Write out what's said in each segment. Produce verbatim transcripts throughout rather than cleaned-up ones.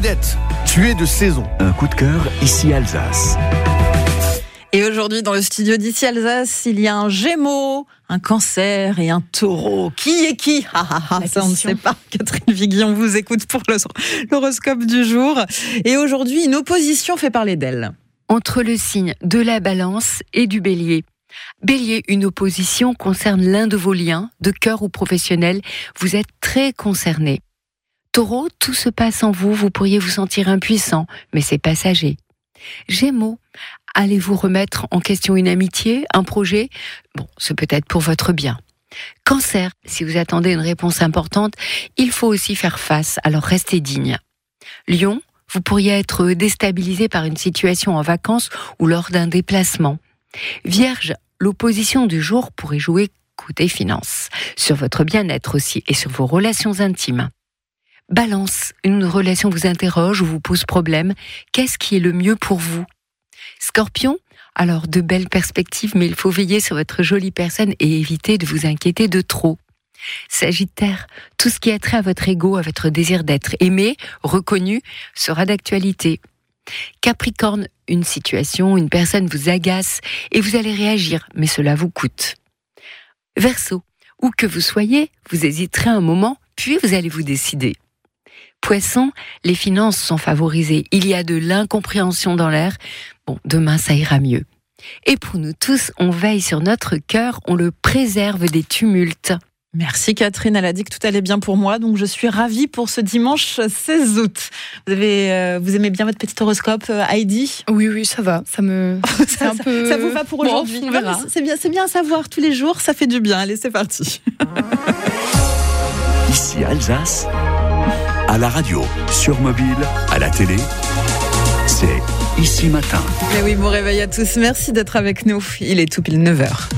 Odette, tu es de saison. Un coup de cœur, ici Alsace. Et aujourd'hui, dans le studio d'Ici Alsace, il y a un Gémeaux, un Cancer et un Taureau. Qui est qui? ah, ah, ah, Ça, on ne sait pas. Catherine Viguion vous écoute pour l'horoscope du jour. Et aujourd'hui, une opposition fait parler d'elle. Entre le signe de la Balance et du Bélier. Bélier, une opposition concerne l'un de vos liens, de cœur ou professionnel. Vous êtes très concerné. Taureau, tout se passe en vous, vous pourriez vous sentir impuissant, mais c'est passager. Gémeaux, allez-vous remettre en question une amitié, un projet? Bon, c'est peut-être pour votre bien. Cancer, si vous attendez une réponse importante, il faut aussi faire face, alors restez digne. Lion, vous pourriez être déstabilisé par une situation en vacances ou lors d'un déplacement. Vierge, l'opposition du jour pourrait jouer côté finance, sur votre bien-être aussi et sur vos relations intimes. Balance, une relation vous interroge ou vous pose problème. Qu'est-ce qui est le mieux pour vous? Scorpion, alors de belles perspectives, mais il faut veiller sur votre jolie personne et éviter de vous inquiéter de trop. Sagittaire, tout ce qui a trait à votre ego, à votre désir d'être aimé, reconnu, sera d'actualité. Capricorne, une situation, une personne vous agace et vous allez réagir, mais cela vous coûte. Verseau, où que vous soyez, vous hésiterez un moment, puis vous allez vous décider. Poisson, les finances sont favorisées. Il y a de l'incompréhension dans l'air. Bon, demain, ça ira mieux. Et pour nous tous, on veille sur notre cœur, on le préserve des tumultes. Merci Catherine, elle a dit que tout allait bien pour moi, donc je suis ravie pour ce dimanche seize août. Vous, avez, euh, vous aimez bien votre petit horoscope, euh, Heidi? Oui, oui, ça va. Ça, me... ça, un peu... ça vous va pour aujourd'hui? Bon, on verra. C'est bien, c'est bien à savoir tous les jours, ça fait du bien. Allez, c'est parti. Ici Alsace, à la radio, sur mobile, à la télé, c'est Ici Matin. Mais oui, bon réveil à tous, merci d'être avec nous. Il est tout pile neuf heures.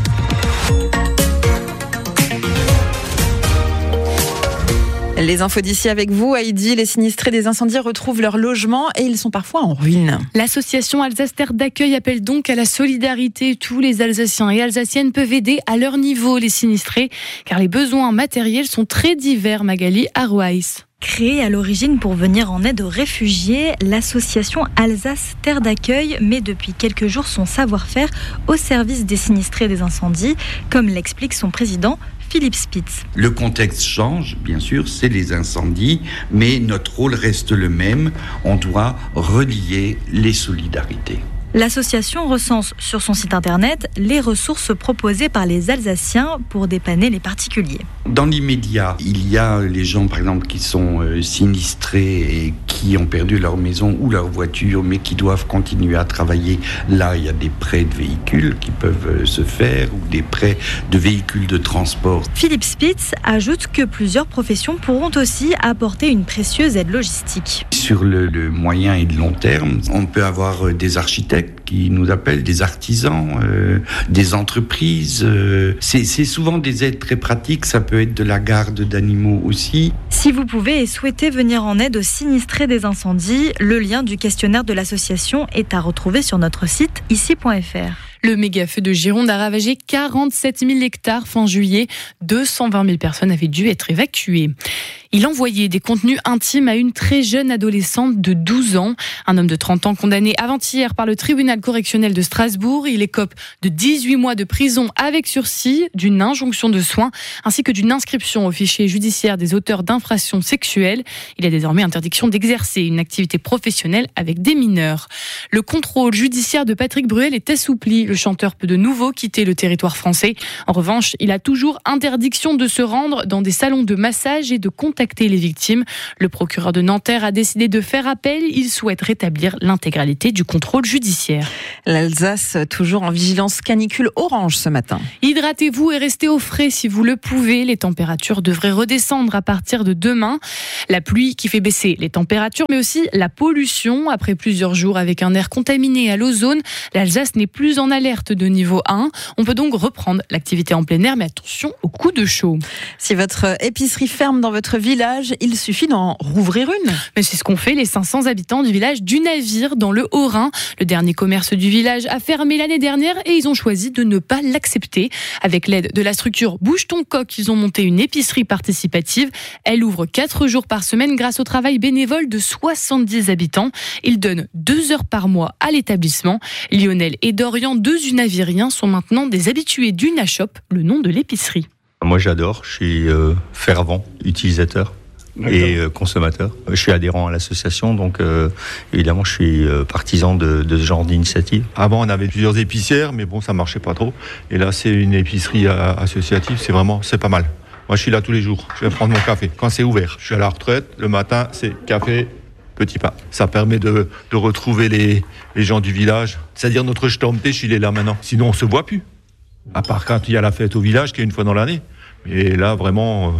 Les infos d'ici avec vous, Heidi. Les sinistrés des incendies retrouvent leur logement et ils sont parfois en ruine. L'association Alsace Terre d'Accueil appelle donc à la solidarité. Tous les Alsaciens et Alsaciennes peuvent aider à leur niveau les sinistrés, car les besoins matériels sont très divers, Magali Arwaïs. Créée à l'origine pour venir en aide aux réfugiés, l'association Alsace Terre d'Accueil met depuis quelques jours son savoir-faire au service des sinistrés des incendies, comme l'explique son président Philippe Spitz. Le contexte change, bien sûr, c'est les incendies, mais notre rôle reste le même. On doit relier les solidarités. L'association recense sur son site internet les ressources proposées par les Alsaciens pour dépanner les particuliers. Dans l'immédiat, il y a les gens, par exemple, qui sont euh, sinistrés et qui ont perdu leur maison ou leur voiture, mais qui doivent continuer à travailler. Là, il y a des prêts de véhicules qui peuvent euh, se faire ou des prêts de véhicules de transport. Philippe Spitz ajoute que plusieurs professions pourront aussi apporter une précieuse aide logistique. Sur le, le moyen et le long terme, on peut avoir euh, des architectes qui nous appellent, des artisans, euh, des entreprises. Euh, c'est, c'est souvent des aides très pratiques, ça peut être de la garde d'animaux aussi. Si vous pouvez et souhaitez venir en aide aux sinistrés des incendies, le lien du questionnaire de l'association est à retrouver sur notre site ici point f r. Le méga-feu de Gironde a ravagé quarante-sept mille hectares fin juillet. deux cent vingt mille personnes avaient dû être évacuées. Il envoyait des contenus intimes à une très jeune adolescente de douze ans. Un homme de trente ans condamné avant-hier par le tribunal correctionnel de Strasbourg. Il écope de dix-huit mois de prison avec sursis, d'une injonction de soins, ainsi que d'une inscription au fichier judiciaire des auteurs d'infractions sexuelles. Il a désormais interdiction d'exercer une activité professionnelle avec des mineurs. Le contrôle judiciaire de Patrick Bruel est assoupli. Le chanteur peut de nouveau quitter le territoire français. En revanche, il a toujours interdiction de se rendre dans des salons de massage et de contacter les victimes. Le procureur de Nanterre a décidé de faire appel. Il souhaite rétablir l'intégralité du contrôle judiciaire. L'Alsace, toujours en vigilance canicule orange ce matin. Hydratez-vous et restez au frais si vous le pouvez. Les températures devraient redescendre à partir de demain. La pluie qui fait baisser les températures, mais aussi la pollution. Après plusieurs jours avec un air contaminé à l'ozone, l'Alsace n'est plus en alerte de niveau un. On peut donc reprendre l'activité en plein air, mais attention au coup de chaud. Si votre épicerie ferme dans votre village, il suffit d'en rouvrir une. Mais c'est ce qu'ont fait les cinq cents habitants du village du Navire dans le Haut-Rhin. Le dernier commerce du village a fermé l'année dernière et ils ont choisi de ne pas l'accepter. Avec l'aide de la structure Bouge ton coq, ils ont monté une épicerie participative. Elle ouvre quatre jours par semaine grâce au travail bénévole de soixante-dix habitants. Ils donnent deux heures par mois à l'établissement. Lionel et Dorian, deux unaviriens, sont maintenant des habitués du Nashop, le nom de l'épicerie. Moi j'adore, je suis euh, fervent utilisateur. D'accord. Et euh, consommateur. Je suis adhérent à l'association, donc euh, évidemment je suis euh, partisan de, de ce genre d'initiative. Avant on avait plusieurs épicières, mais bon ça marchait pas trop. Et là c'est une épicerie euh, associative, c'est vraiment, c'est pas mal. Moi je suis là tous les jours, je vais prendre mon café quand c'est ouvert. Je suis à la retraite, le matin c'est café, petit pain. Ça permet de, de retrouver les, les gens du village. C'est-à-dire notre Stammtisch, il est là maintenant. Sinon on se voit plus. À part quand il y a la fête au village qui est une fois dans l'année. Et là vraiment... Euh,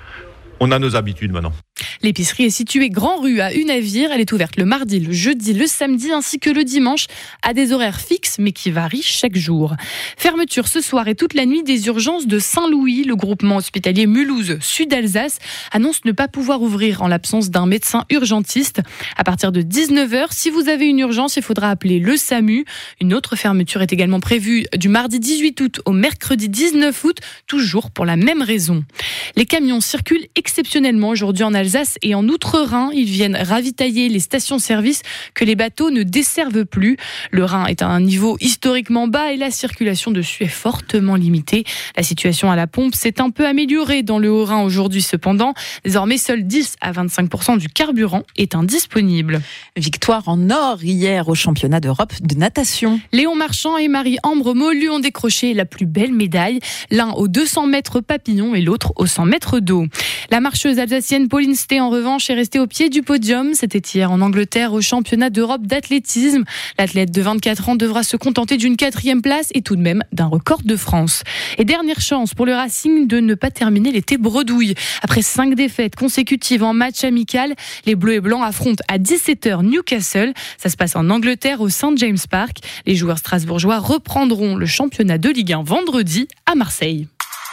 on a nos habitudes maintenant. L'épicerie est située Grand Rue à Unavire. Elle est ouverte le mardi, le jeudi, le samedi ainsi que le dimanche à des horaires fixes mais qui varient chaque jour. Fermeture ce soir et toute la nuit des urgences de Saint-Louis. Le groupement hospitalier Mulhouse Sud-Alsace annonce ne pas pouvoir ouvrir en l'absence d'un médecin urgentiste. À partir de dix-neuf heures, si vous avez une urgence, il faudra appeler le SAMU. Une autre fermeture est également prévue du mardi dix-huit août au mercredi dix-neuf août, toujours pour la même raison. Les camions circulent exceptionnellement aujourd'hui en Alsace et en Outre-Rhin. Ils viennent ravitailler les stations-service que les bateaux ne desservent plus. Le Rhin est à un niveau historiquement bas et la circulation dessus est fortement limitée. La situation à la pompe s'est un peu améliorée dans le Haut-Rhin aujourd'hui cependant. Désormais, seuls dix à vingt-cinq pour cent du carburant est indisponible. Victoire en or hier au championnat d'Europe de natation. Léon Marchand et Marie-Ambre Molu ont décroché la plus belle médaille. L'un aux deux cents mètres papillon et l'autre aux cent mètres d'eau. La marcheuse alsacienne Pauline Sté, en revanche, est restée au pied du podium. C'était hier en Angleterre au championnat d'Europe d'athlétisme. L'athlète de vingt-quatre ans devra se contenter d'une quatrième place et tout de même d'un record de France. Et dernière chance pour le Racing de ne pas terminer l'été bredouille. Après cinq défaites consécutives en match amical, les Bleus et Blancs affrontent à dix-sept heures Newcastle. Ça se passe en Angleterre au Saint James Park. Les joueurs strasbourgeois reprendront le championnat de Ligue un vendredi à Marseille.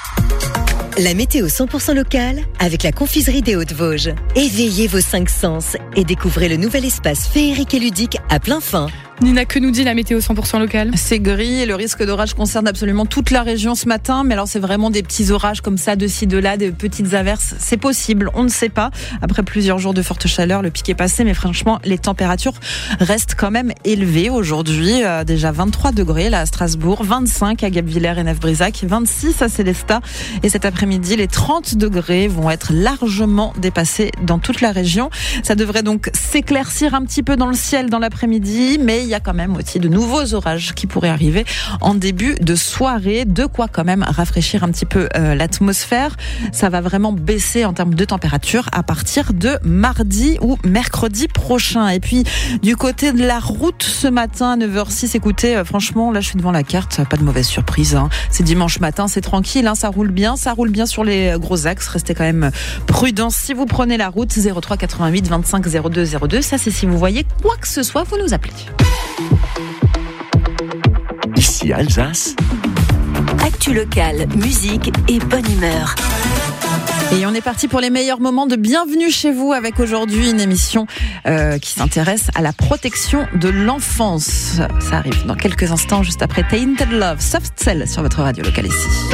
La météo cent pour cent locale avec la confiserie des Hauts-de-Vosges. Éveillez vos cinq sens et découvrez le nouvel espace féerique et ludique à plein fin. Nina, que nous dit la météo cent pour cent locale ? C'est gris et le risque d'orage concerne absolument toute la région ce matin. Mais alors c'est vraiment des petits orages comme ça, de ci, de là, des petites averses. C'est possible, on ne sait pas. Après plusieurs jours de forte chaleur, le pic est passé. Mais franchement, les températures restent quand même élevées aujourd'hui. Euh, déjà vingt-trois degrés là à Strasbourg, vingt-cinq à Guebwiller et Neuf-Brisach, vingt-six à Célestat. Et cet après-midi, les trente degrés vont être largement dépassés dans toute la région. Ça devrait donc s'éclaircir un petit peu dans le ciel dans l'après-midi. Mais il y a quand même aussi de nouveaux orages qui pourraient arriver en début de soirée. De quoi quand même rafraîchir un petit peu euh, l'atmosphère. Ça va vraiment baisser en termes de température à partir de mardi ou mercredi prochain. Et puis du côté de la route ce matin à neuf heures six, écoutez, euh, franchement là je suis devant la carte, pas de mauvaise surprise. Hein. C'est dimanche matin, c'est tranquille, hein, ça roule bien, ça roule bien sur les gros axes. Restez quand même prudents si vous prenez la route. Zéro trois quatre-vingt-huit vingt-cinq zéro deux zéro deux. Ça c'est si vous voyez quoi que ce soit, vous nous appelez. Ici Alsace. Actu locale, musique et bonne humeur. Et on est parti pour les meilleurs moments de Bienvenue chez vous avec aujourd'hui une émission euh, qui s'intéresse à la protection de l'enfance. Ça arrive dans quelques instants juste après Tainted Love, Soft Cell sur votre radio locale ici.